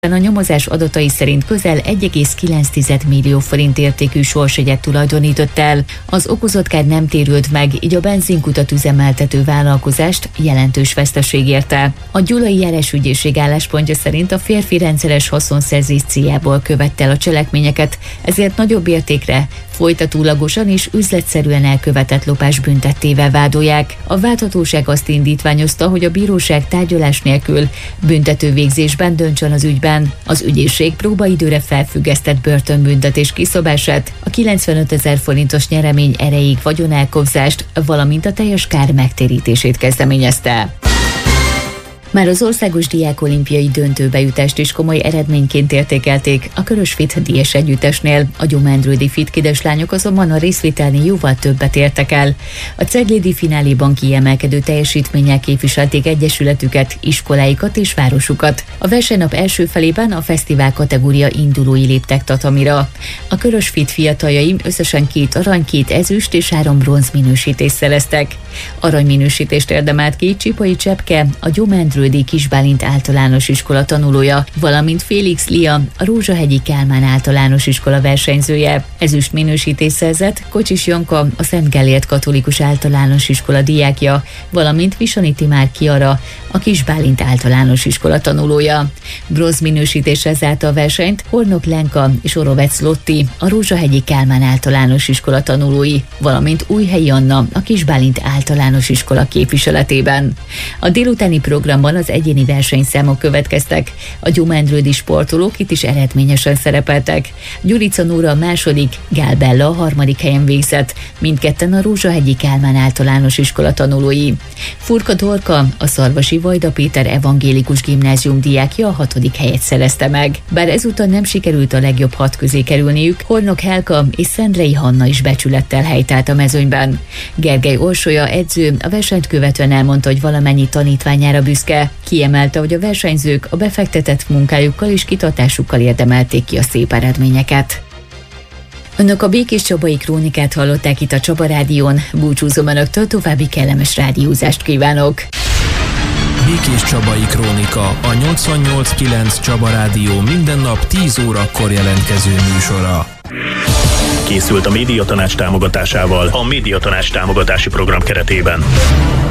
A nyomozás adatai szerint közel 1,9 millió forint értékű sorsjegyet tulajdonított el. Az okozott kár nem térült meg, így a benzinkutat üzemeltető vállalkozást jelentős veszteség érte. A Gyulai Járásügyészség álláspontja szerint a férfi rendszeres haszonszerzés céljából követte el a cselekményeket, ezért nagyobb értékre, folytatólagosan és üzletszerűen elkövetett lopás büntettével vádolják. A vádhatóság azt indítványozta, hogy a bíróság tárgyalás nélkül büntetővégzésben döntsön az ügyben. Az ügyészség próbaidőre felfüggesztett börtönbüntetés kiszabását, a 95 000 forintos nyeremény erejéig vagyonelkobzást, valamint a teljes kár megtérítését kezdeményezte. Már az országos diákolimpiai döntőbejutást is komoly eredményként értékelték a Körösfit Diés együttesnél. A gyomendrődi fitkides lányok azonban a részvételnél jóval többet értek el. A ceglédi fináléban kiemelkedő teljesítménnyel képviselték egyesületüket, iskoláikat és városukat. A versenynap első felében a fesztivál kategória indulói léptek tatamira. A Körösfit fiataljai összesen 2 arany, 2 ezüst és 3 bronz minősítést szereztek. Aranyminősítést érdemelt ki Csipai Csepke, a gyomendrődi Kis Bálint általános iskola tanulója, valamint Félix Lia, a Rózsahegyi Kálmán általános iskola versenyzője. Ezüst minősítést szerzett Kocsis Janka, a Szent Gellért katolikus általános iskola diákja, valamint Visoni Timár Kiara, a Kis Bálint általános iskola tanulója. Bronz minősítésre zárta a versenyt Hornok Lenka és Orovec Lotti, a Rózsahegyi Kálmán általános iskola tanulói, valamint Újhelyi Anna, a Kis Bálint általános iskola képviseletében. A délutáni programban az egyéni versenyszámok következtek. A gyomendrődi sportolók itt is eredményesen szerepeltek. Gyurica Nóra a második, Gál Bella a harmadik helyen végzett, mindketten a Rózsahegyi Kálmán általános iskola tanulói. Furka Dorka, a Szarvasi Vajda Péter evangélikus gimnázium diákja a 6. helyet szerezte meg. Bár ezúttal nem sikerült a legjobb 6 közé kerülniük, Hornok Helka és Szendrei Hanna is becsülettel helytált a mezőnyben. Gergely Orsolya edző a versenyt követően elmondta, hogy valamennyi tanítványára büszke. Kiemelte, hogy a versenyzők a befektetett munkájukkal és kitartásukkal érdemelték ki a szép eredményeket. Önök a Békéscsabai Krónikát hallották itt a Csaba Rádión. Búcsúzom önöktől, további kellemes rádiózást kívánok! Békéscsabai Krónika, a 88.9 Csaba Rádió minden nap 10 órakor jelentkező műsora. Készült a Médiatanács támogatásával a Médiatanács támogatási program keretében.